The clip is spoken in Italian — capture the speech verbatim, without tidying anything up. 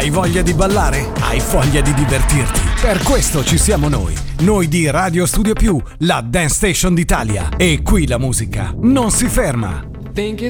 Hai voglia di ballare? Hai voglia di divertirti? Per questo ci siamo noi. Noi di Radio Studio Più, la Dance Station d'Italia. E qui la musica non si ferma. Think it's